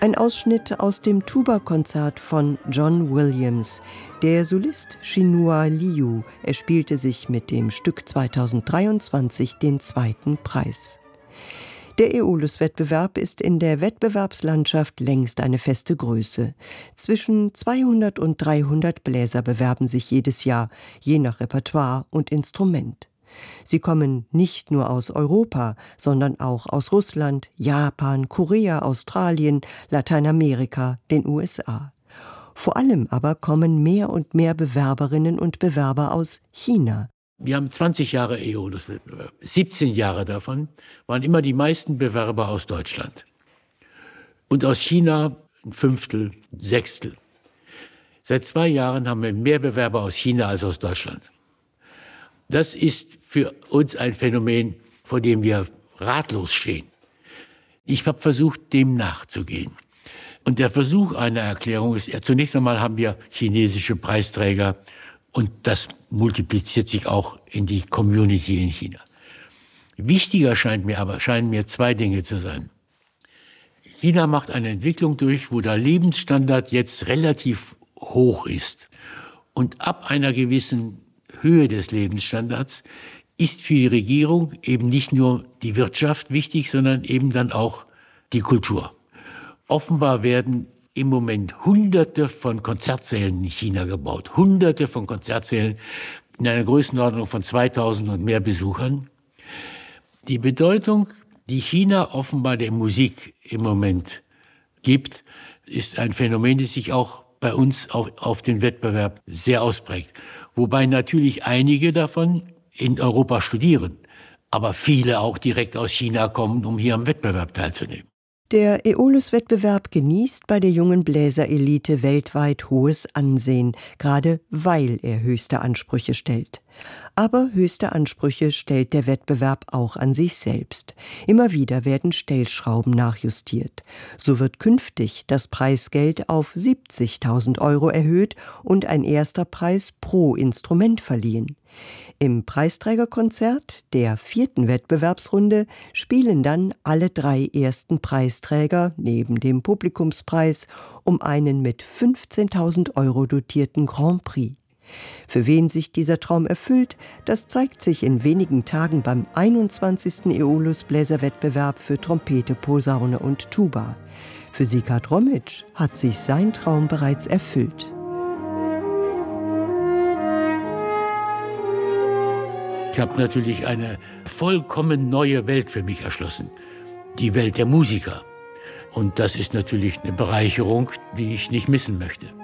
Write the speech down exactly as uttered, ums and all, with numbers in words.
Ein Ausschnitt aus dem Tuba-Konzert von John Williams. Der Solist Chinua Liu erspielte sich mit dem Stück zweitausenddreiundzwanzig den zweiten Preis. Der Aeolus-Wettbewerb ist in der Wettbewerbslandschaft längst eine feste Größe. Zwischen zweihundert und dreihundert Bläser bewerben sich jedes Jahr, je nach Repertoire und Instrument. Sie kommen nicht nur aus Europa, sondern auch aus Russland, Japan, Korea, Australien, Lateinamerika, den U S A. Vor allem aber kommen mehr und mehr Bewerberinnen und Bewerber aus China. Wir haben zwanzig Jahre Aeolus-Wettbewerb. siebzehn Jahre davon waren immer die meisten Bewerber aus Deutschland. Und aus China ein Fünftel, ein Sechstel. Seit zwei Jahren haben wir mehr Bewerber aus China als aus Deutschland. Das ist für uns ein Phänomen, vor dem wir ratlos stehen. Ich habe versucht, dem nachzugehen. Und der Versuch einer Erklärung ist, ja, zunächst einmal haben wir chinesische Preisträger und das multipliziert sich auch in die Community in China. Wichtiger scheint mir aber, scheinen mir zwei Dinge zu sein. China macht eine Entwicklung durch, wo der Lebensstandard jetzt relativ hoch ist. Und ab einer gewissen Höhe des Lebensstandards ist für die Regierung eben nicht nur die Wirtschaft wichtig, sondern eben dann auch die Kultur. Offenbar werden im Moment Hunderte von Konzertsälen in China gebaut. Hunderte von Konzertsälen in einer Größenordnung von zweitausend und mehr Besuchern. Die Bedeutung, die China offenbar der Musik im Moment gibt, ist ein Phänomen, das sich auch bei uns auf, auf den Wettbewerb sehr ausprägt. Wobei natürlich einige davon in Europa studieren, aber viele auch direkt aus China kommen, um hier am Wettbewerb teilzunehmen. Der Aeolus-Wettbewerb genießt bei der jungen Bläserelite weltweit hohes Ansehen, gerade weil er höchste Ansprüche stellt. Aber höchste Ansprüche stellt der Wettbewerb auch an sich selbst. Immer wieder werden Stellschrauben nachjustiert. So wird künftig das Preisgeld auf siebzigtausend Euro erhöht und ein erster Preis pro Instrument verliehen. Im Preisträgerkonzert der vierten Wettbewerbsrunde spielen dann alle drei ersten Preisträger neben dem Publikumspreis um einen mit fünfzehntausend Euro dotierten Grand Prix. Für wen sich dieser Traum erfüllt, das zeigt sich in wenigen Tagen beim einundzwanzigsten Aeolus-Bläserwettbewerb für Trompete, Posaune und Tuba. Für Sieghard Rommitsch hat sich sein Traum bereits erfüllt. Ich habe natürlich eine vollkommen neue Welt für mich erschlossen. Die Welt der Musiker. Und das ist natürlich eine Bereicherung, die ich nicht missen möchte.